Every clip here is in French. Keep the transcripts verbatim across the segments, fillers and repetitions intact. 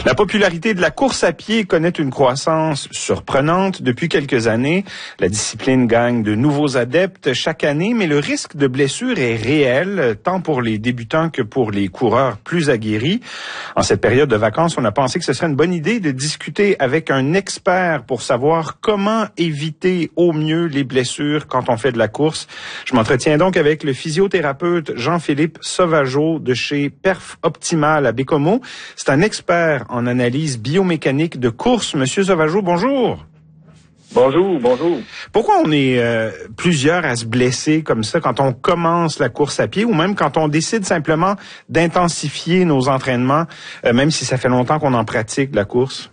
La popularité de la course à pied connaît une croissance surprenante depuis quelques années. La discipline gagne de nouveaux adeptes chaque année, mais le risque de blessure est réel, tant pour les débutants que pour les coureurs plus aguerris. En cette période de vacances, on a pensé que ce serait une bonne idée de discuter avec un expert pour savoir comment éviter au mieux les blessures quand on fait de la course. Je m'entretiens donc avec le physiothérapeute Jean-Philippe Sauvageau de chez Perf Optimal à Bécomo. C'est un expert en analyse biomécanique de course. Monsieur Sauvageau, bonjour. Bonjour, bonjour. Pourquoi on est euh, plusieurs à se blesser comme ça quand on commence la course à pied ou même quand on décide simplement d'intensifier nos entraînements, euh, même si ça fait longtemps qu'on en pratique la course?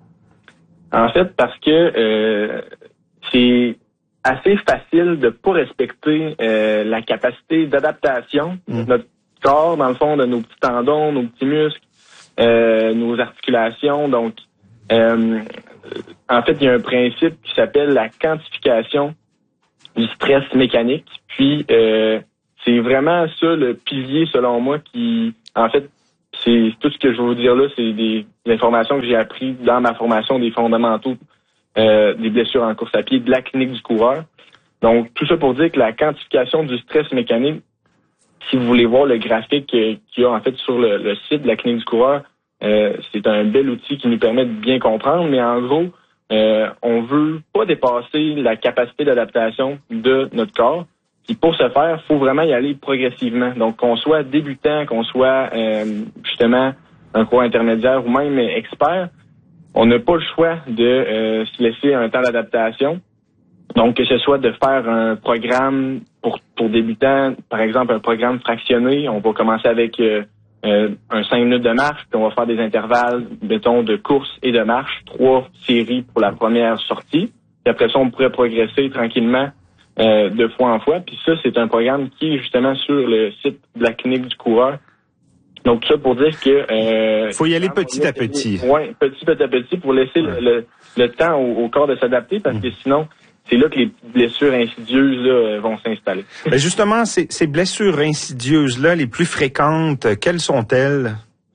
En fait, parce que euh, c'est assez facile de pas respecter euh, la capacité d'adaptation mmh. de notre corps, dans le fond, de nos petits tendons, nos petits muscles, euh, nos articulations. Donc, euh, en fait, il y a un principe qui s'appelle la quantification du stress mécanique. Puis, euh, c'est vraiment ça le pilier, selon moi, qui, en fait, c'est tout ce que je vais vous dire là, c'est des, des informations que j'ai apprises dans ma formation des fondamentaux euh, des blessures en course à pied de la clinique du coureur. Donc, tout ça pour dire que la quantification du stress mécanique, si vous voulez voir le graphique qu'il y a en fait sur le, le site de la clinique du coureur, euh, c'est un bel outil qui nous permet de bien comprendre, mais en gros, euh, on veut pas dépasser la capacité d'adaptation de notre corps. Puis pour ce faire, il faut vraiment y aller progressivement. Donc, qu'on soit débutant, qu'on soit euh, justement un coureur intermédiaire ou même expert, on n'a pas le choix de euh, se laisser un temps d'adaptation. Donc, que ce soit de faire un programme pour, pour débutants, par exemple un programme fractionné, on va commencer avec euh, euh, un cinq minutes de marche, puis on va faire des intervalles, mettons, de course et de marche, trois séries pour la première sortie. Puis après ça, on pourrait progresser tranquillement euh, de fois en fois. Puis ça, c'est un programme qui est justement sur le site de la clinique du coureur. Donc, tout ça pour dire que... Il euh, faut y aller petit à petit. Oui, petit, petit à petit pour laisser ouais. le, le, le temps au, au corps de s'adapter, parce mmh. que sinon... c'est là que les blessures insidieuses là, vont s'installer. Ben justement, ces, ces blessures insidieuses-là, les plus fréquentes, quelles sont-elles?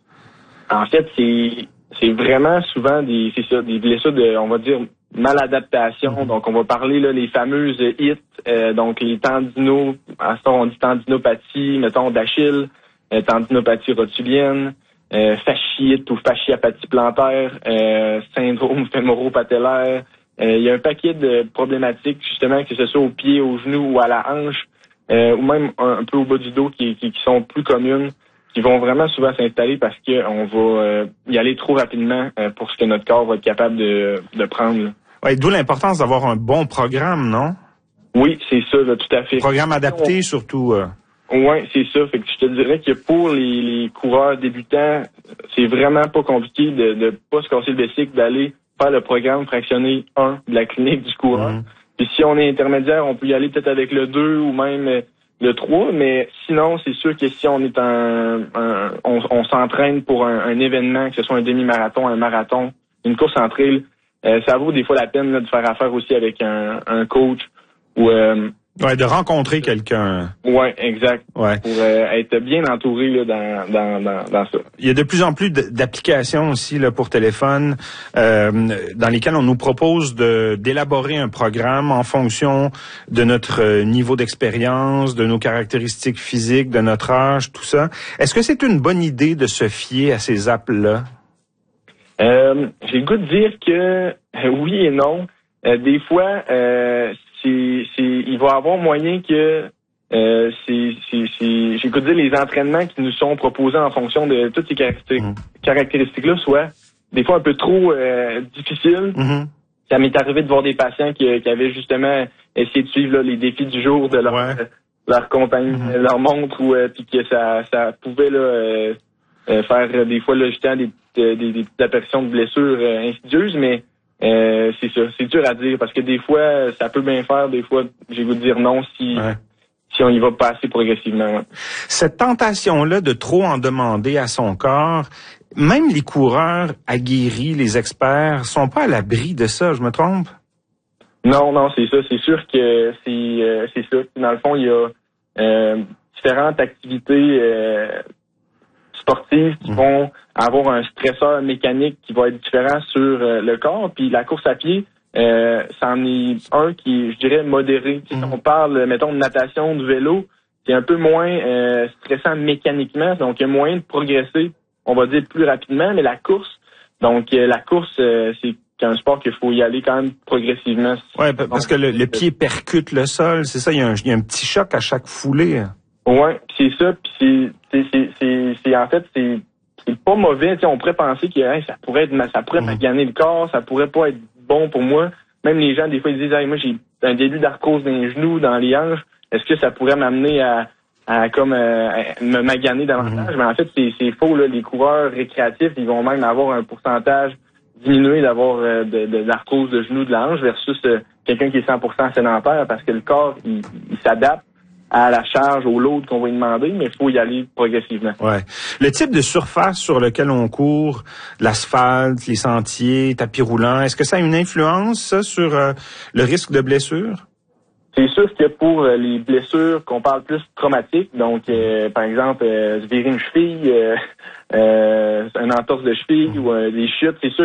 En fait, c'est c'est vraiment souvent des c'est ça, des blessures de, on va dire, maladaptation. Mm-hmm. Donc, on va parler là les fameuses I T, euh, donc les tendinaux, à ce temps, on dit tendinopathie, mettons d'Achille, euh, tendinopathie rotulienne, euh, fasciite ou fasciapathie plantaire, euh, syndrome fémoro-patellaire. Euh, il y a un paquet de problématiques, justement, que ce soit au pied, au genou ou à la hanche, euh, ou même un, un peu au bas du dos, qui, qui, qui sont plus communes, qui vont vraiment souvent s'installer parce qu'on va euh, y aller trop rapidement euh, pour ce que notre corps va être capable de, de prendre. Ouais, d'où l'importance d'avoir un bon programme, non? Oui, c'est ça, là, tout à fait. Programme adapté, surtout. Euh... Oui, c'est ça. Fait que je te dirais que pour les, les coureurs débutants, c'est vraiment pas compliqué de ne pas se casser le bicycle, d'aller faire le programme fractionné un de la clinique du coureur. Mmh. Puis si on est intermédiaire, on peut y aller peut-être avec le deux ou même le trois, mais sinon, c'est sûr que si on est un, un on, on s'entraîne pour un, un événement, que ce soit un demi-marathon, un marathon, une course en trail, euh, ça vaut des fois la peine là, de faire affaire aussi avec un, un coach ou euh, ouais, de rencontrer quelqu'un. Ouais, exact. Ouais. Pour euh, être bien entouré là, dans, dans, dans, dans ça. Il y a de plus en plus d'applications aussi là, pour téléphone euh, dans lesquelles on nous propose de d'élaborer un programme en fonction de notre niveau d'expérience, de nos caractéristiques physiques, de notre âge, tout ça. Est-ce que c'est une bonne idée de se fier à ces apps-là? Euh, j'ai le goût de dire que euh, oui et non. Euh, des fois, euh, c'est, c'est, il va y avoir moyen que euh, c'est, c'est, c'est, j'ai goût de dire les entraînements qui nous sont proposés en fonction de toutes ces caractéristiques, mmh. caractéristiques-là soient des fois un peu trop euh, difficiles. Mmh. Ça m'est arrivé de voir des patients qui, qui avaient justement essayé de suivre là, les défis du jour de leur, ouais. euh, leur compagnie, mmh. leur montre, ou euh, puis que ça, ça pouvait là euh, euh, faire des fois là justement des Des, des, des petites apparitions de blessures euh, insidieuses, mais euh, c'est ça, c'est dur à dire parce que des fois, ça peut bien faire, des fois, j'ai goût de dire non si ouais. si on y va pas assez progressivement. Ouais. Cette tentation-là de trop en demander à son corps, même les coureurs aguerris, les experts, sont pas à l'abri de ça, je me trompe? Non, non, c'est ça, c'est sûr que c'est euh, c'est ça. Dans le fond, il y a euh, différentes activités euh, sportives qui mmh. vont avoir un stresseur mécanique qui va être différent sur euh, le corps. Puis la course à pied, euh, c'en est un qui est, je dirais, modéré. Mmh. Si on parle, mettons, de natation, de vélo, c'est un peu moins euh, stressant mécaniquement, donc il y a moyen de progresser, on va dire, plus rapidement, mais la course, donc euh, la course, euh, c'est un sport qu'il faut y aller quand même progressivement. Oui, parce que le, le pied percute le sol, c'est ça, il y, a un, il y a un petit choc à chaque foulée. Oui, c'est ça, puis c'est, c'est, c'est, c'est en fait, c'est, c'est pas mauvais, tu sais, on pourrait penser que hey, ça pourrait être, ça pourrait mmh. maganer le corps, ça pourrait pas être bon pour moi. Même les gens, des fois, ils disent, hey, moi, j'ai un début d'arthrose dans les genoux, dans les hanches, est-ce que ça pourrait m'amener à, à comme euh, à me maganer davantage? Mmh. Mais en fait, c'est, c'est faux, là. Les coureurs récréatifs, ils vont même avoir un pourcentage diminué d'avoir euh, de, de, d'arthrose de genoux, de la hanche versus euh, quelqu'un qui est cent pour cent sédentaire parce que le corps, il, il s'adapte à la charge, au load qu'on va lui demander, mais il faut y aller progressivement. Ouais. Le type de surface sur lequel on court, l'asphalte, les sentiers, tapis roulants, est-ce que ça a une influence, ça, sur euh, le risque de blessure? C'est sûr que pour euh, les blessures qu'on parle plus traumatiques, donc euh, par exemple, euh, se virer une cheville, euh, euh, un entorse de cheville mmh. ou euh, des chutes, c'est sûr